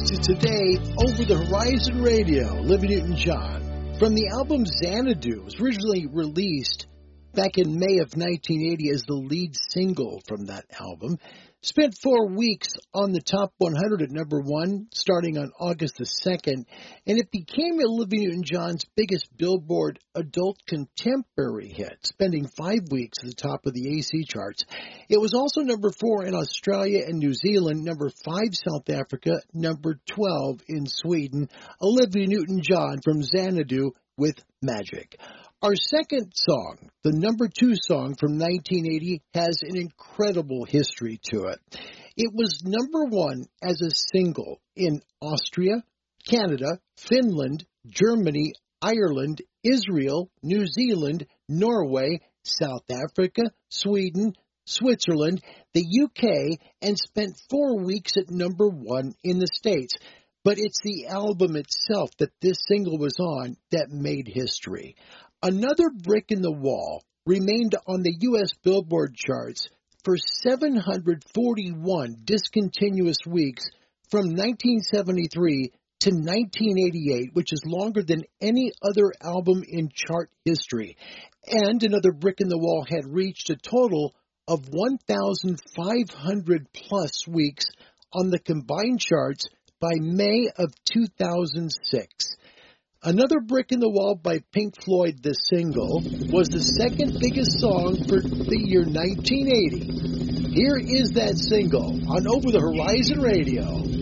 This is today Over the Horizon Radio, Olivia Newton-John. From the album Xanadu, it was originally released back in May of 1980 as the lead single from that album. Spent 4 weeks on the top 100 at number 1, starting on August the 2nd, and it became Olivia Newton-John's biggest Billboard adult contemporary hit, spending 5 weeks at the top of the AC charts. It was also number 4 in Australia and New Zealand, number 5 South Africa, number 12 in Sweden. Olivia Newton-John from Xanadu with Magic. Our second song, the number 2 song from 1980, has an incredible history to it. It was number 1 as a single in Austria, Canada, Finland, Germany, Ireland, Israel, New Zealand, Norway, South Africa, Sweden, Switzerland, the UK, and spent 4 weeks at number 1 in the States. But it's the album itself that this single was on that made history. Another Brick in the Wall remained on the U.S. Billboard charts for 741 discontinuous weeks from 1973 to 1988, which is longer than any other album in chart history. And Another Brick in the Wall had reached a total of 1,500 plus weeks on the combined charts by May of 2006. Another Brick in the Wall by Pink Floyd, the single, was the second biggest song for the year 1980. Here is that single on Over the Horizon Radio.